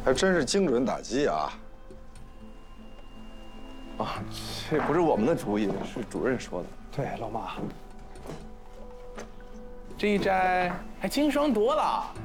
还真是精准打击啊！ 啊，这不是我们的主意，是主任说的。 对，老马， 这一摘还精霜多了。